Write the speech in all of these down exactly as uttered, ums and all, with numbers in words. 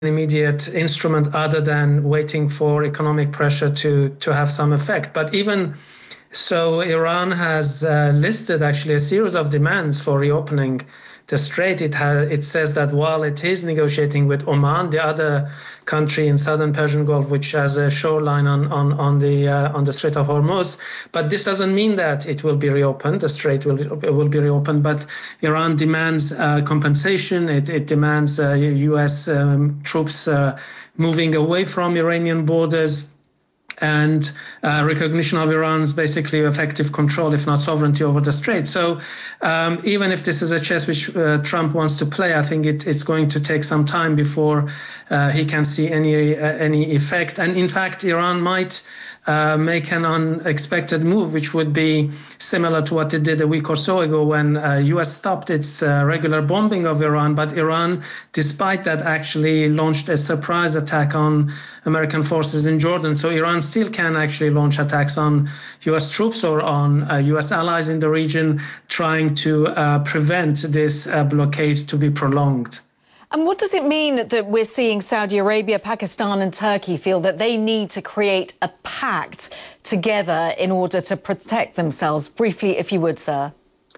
immediate instrument other than waiting for economic pressure to, to have some effect. But even so, Iran has uh, listed actually a series of demands for reopening the strait. It, has, it says that while it is negotiating with Oman, the other country in southern Persian Gulf, which has a shoreline on, on, on, the, uh, on the Strait of Hormuz, but this doesn't mean that it will be reopened. The strait will, will be reopened, but Iran demands uh, compensation. It, it demands uh, U S um, troops uh, moving away from Iranian borders, and uh, recognition of Iran's basically effective control, if not sovereignty, over the strait. So um, even if this is a chess which uh, Trump wants to play, I think it, it's going to take some time before uh, he can see any uh, any effect. And in fact, Iran might uh, make an unexpected move, which would be similar to what it did a week or so ago when uh, U S stopped its uh, regular bombing of Iran. But Iran, despite that, actually launched a surprise attack on American forces in Jordan. So Iran still can actually launch attacks on U S troops or on uh, U S allies in the region, trying to uh, prevent this uh, blockade to be prolonged. And what does it mean that we're seeing Saudi Arabia, Pakistan and Turkey feel that they need to create a pact together in order to protect themselves? Briefly, if you would, sir.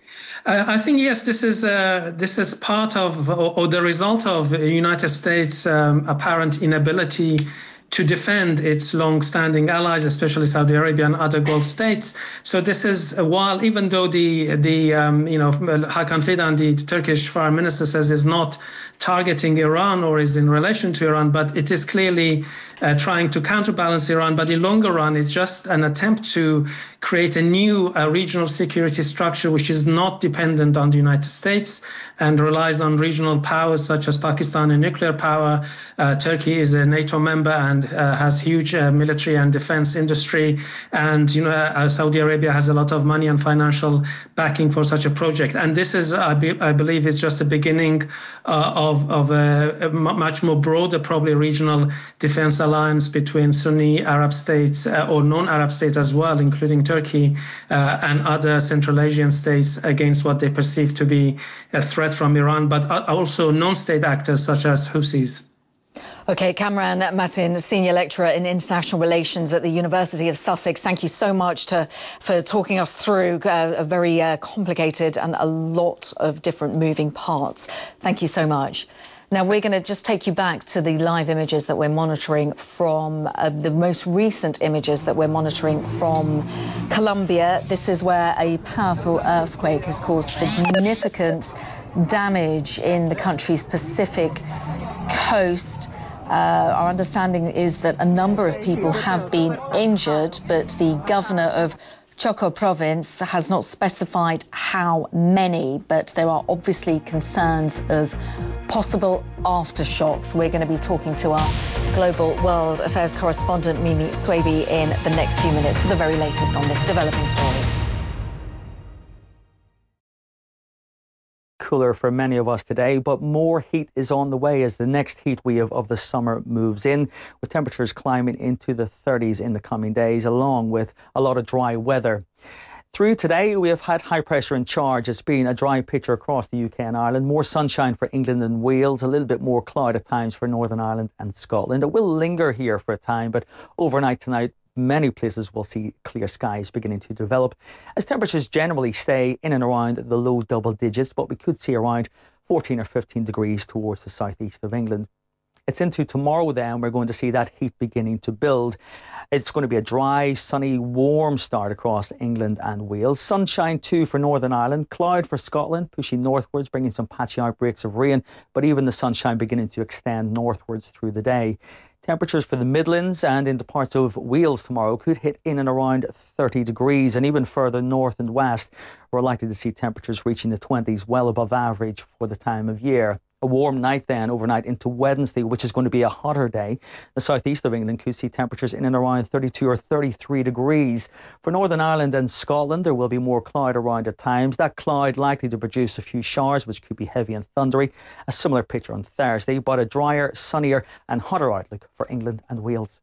Uh, I think, yes, this is uh, this is part of or, or the result of the United States' um, apparent inability to defend its long-standing allies, especially Saudi Arabia and other Gulf states. So this is, while even though the the um, you know Hakan Fidan, the Turkish foreign minister, says is not targeting Iran or is in relation to Iran, but it is clearly uh, trying to counterbalance Iran. But in the longer run, it's just an attempt to create a new uh, regional security structure which is not dependent on the United States and relies on regional powers such as Pakistan and nuclear power. Uh, Turkey is a NATO member and uh, has huge uh, military and defense industry. And you know, uh, Saudi Arabia has a lot of money and financial backing for such a project. And this is, I, be, I believe, is just the beginning uh, of, of a, a much more broader, probably regional defense alliance between Sunni Arab states uh, or non-Arab states as well, including Turkey uh, and other Central Asian states against what they perceive to be a threat from Iran, but also non-state actors such as Houthis. OK, Kamran Matin, Senior Lecturer in International Relations at the University of Sussex. Thank you so much to, for talking us through uh, a very uh, complicated and a lot of different moving parts. Thank you so much. Now, we're going to just take you back to the live images that we're monitoring from uh, the most recent images that we're monitoring from Colombia. This is where a powerful earthquake has caused significant damage in the country's Pacific coast. Uh, our understanding is that a number of people have been injured, but the governor of Choco province has not specified how many, but there are obviously concerns of possible aftershocks. We're going to be talking to our global world affairs correspondent, Mimi Swaby, in the next few minutes for the very latest on this developing story. Cooler for many of us today, but more heat is on the way as the next heat wave of the summer moves in, with temperatures climbing into the thirties in the coming days, along with a lot of dry weather. Through today, we have had high pressure in charge. It's been a dry picture across the U K and Ireland. More sunshine for England and Wales, a little bit more cloud at times for Northern Ireland and Scotland. It will linger here for a time, but overnight tonight, many places will see clear skies beginning to develop as temperatures generally stay in and around the low double digits, but we could see around fourteen or fifteen degrees towards the southeast of England. It's into tomorrow then, we're going to see that heat beginning to build. It's going to be a dry, sunny, warm start across England and Wales. Sunshine too for Northern Ireland, cloud for Scotland, pushing northwards, bringing some patchy outbreaks of rain, but even the sunshine beginning to extend northwards through the day. Temperatures for the Midlands and into parts of Wales tomorrow could hit in and around thirty degrees, and even further north and west, we're likely to see temperatures reaching the twenties, well above average for the time of year. A warm night then overnight into Wednesday, which is going to be a hotter day. The southeast of England could see temperatures in and around thirty-two or thirty-three degrees. For Northern Ireland and Scotland, there will be more cloud around at times. That cloud likely to produce a few showers, which could be heavy and thundery. A similar picture on Thursday, but a drier, sunnier and hotter outlook for England and Wales.